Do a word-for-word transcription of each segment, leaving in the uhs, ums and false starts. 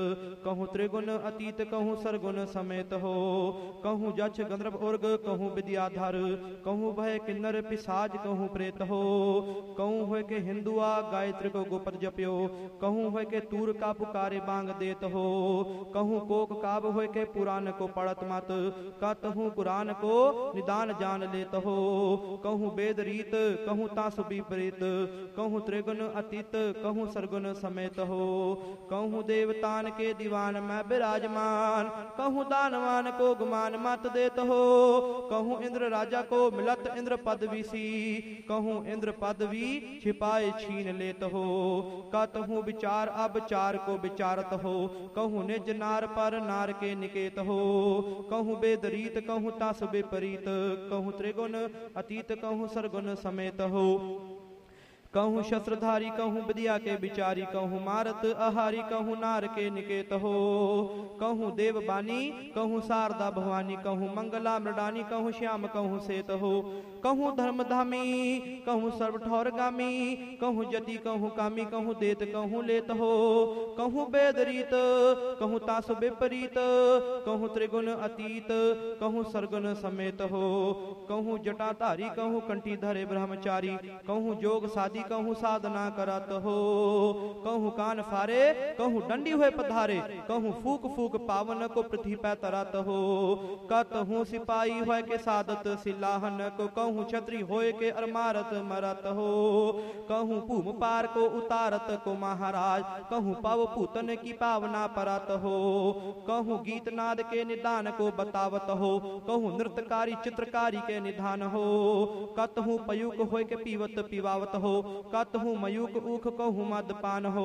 कहूँ त्रिगुण अतीत कहूँ सरगुण समेत हो। कहूँ जक्ष गंधर्व उर्ग कहूँ विद्याधर, कहूँ भय किन्नर पिशाच कहूँ प्रेत हो। कहूँ हो के हिंदुआ गायत्री को गुपत जप्यो, कहूँ हो के तूर का पुकारे बांग देत हो। कहूँ कोक काब हो के पुराण को पढ़त मत, कहूँ कुरान को निदान जान लेत हो। कहूँ वेद रीत कहूँ तासु विपरीत, कहूँ त्रिगुण अतीत कहूँ सरगुण समेत हो। कहूँ देवतान के दीवान में विराजमान, कहूँ दानवान को गुमान मत देत हो। कहूँ इंद्र राजा को मिलत इंद्र पदवी सी, कहूँ इंद्र पदवी छिपाए छीन लेत हो। कहूँ विचार अब चार को विचारत हो, कहूँ निज नार पर नार के निकेत हो। कहूँ वेद रीत कहूँ तास विपरीत, कहूँ त्रिगुण अतीत कहूँ सरगुण समेत हो। कहूँ शस्त्रधारी कहूँ विद्या के विचारी, कहूँ मारत आहारी कहूँ नार के निकेत हो। कहूँ देवबानी कहूँ शारदा भवानी, कहूँ मंगला मृडानी कहूँ श्याम कहूँ सेत हो। कहूँ धर्मधामी कहूँ सर्वठौरगामी, कहूँ जति कहूँ कामी कहूँ देत कहूँ लेत हो। कहूँ वेद रीत कहूँ तासु विपरीत, कहूँ त्रिगुण अतीत कहूँ सरगुण समेत हो। कहूँ जटाधारी कहूँ कंठी धरे ब्रह्मचारी, कहूँ जोग साधी कहूँ साधना करत हो। कहूँ कान फारे कहूँ डंडी हुए पधारे, कहूँ फूक फूक पावन को पृथ्वी पे तरत हो। कहूँ सिपाही हुए के सादत सिलाहन को, कहूँ छत्री होए के अरमारत मरत हो। कहूँ भूम पार को उतारत को महाराज, कहूँ पव पूतन की पावना परत हो। कहूँ गीत नाद के निदान को बतावत हो, कहूँ नृत्यकारी चित्रकारी के निधान हो। कहूँ पयुक होए के पीवत पिवावत हो, कहूँ मयूक ऊख कहूँ मदपान हो।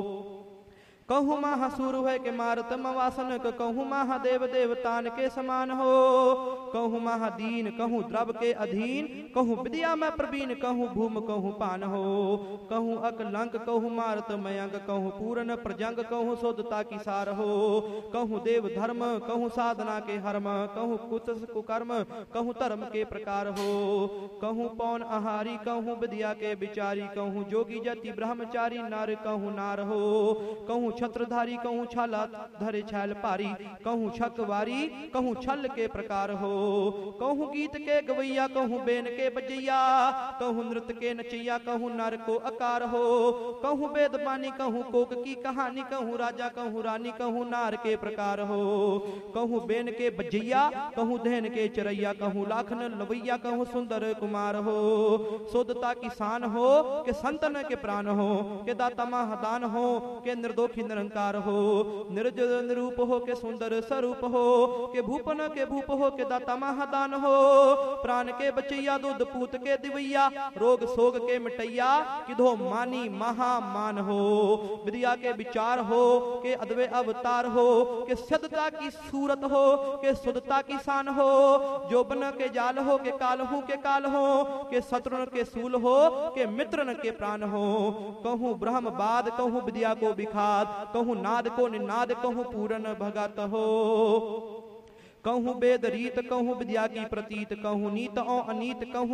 कहूँ महासुर है के मारत मवासन, कहूँ महादेव देवतान के समान हो। कहूँ महादीन कहूँ द्रव के अधीन, कहूँ विद्या में प्रवीण कहूँ भूम कहूँ पान हो। कहूँ अकलंक कहूँ मारत मयंक, कहूँ पूर्ण प्रजंग कहूँ शोधता की सार हो। कहूँ देव धर्म कहूँ साधना के हर्म, कहूँ कुत्स कुकर्म कहूँ धर्म के प्रकार हो। कहूँ पौन आहारी कहूँ विद्या के विचारी, कहूँ जोगी जति ब्रह्मचारी नर कहूँ नार हो। कहूँ छत्रधारी कहूँ छाला धरे छैल पारी, कहूँ छकवारी कहूँ छल के प्रकार हो। कहूँ गीत के गवैया कहूँ बेन के बजैया, कहूँ नृत्य के नचैया कहूँ नर को आकार हो। कहूँ वेद बानी कहूँ कोक की कहानी, कहूँ राजा कहूँ रानी कहूँ नार के प्रकार हो। कहूँ बेन के बजैया कहूँ धैन के चरैया, कहूँ लाखन लवैया कहूँ सुंदर कुमार हो। शोधता की शान हो के संतन के प्राण हो, के दाता महादान हो के निर्दोखी निरंकार हो। निर्ज निरूप हो के सुंदर स्वरूप हो, के भूपन के भूप हो के दाता महादान हो। प्राण के बचैया दूध पूत के दिवैया, रोग सोग के मिटैया किधो मानी महामान हो। विद्या के विचार हो के अद्वै अवतार हो, के सदता की सूरत हो के शुद्धता की शान हो। जोबन के जाल हो के काल हो के काल हो, के शत्रुन के सूल हो के मित्रन के प्राण हो। कहूँ ब्रह्मवाद कहूँ विद्या को विखात, कहूँ नाद को निनाद कहूँ पूरन भगत हो। कहूँ वेद रीत कहूँ विद्या की प्रतीत, कहूँ नीत और अनीत कहूँ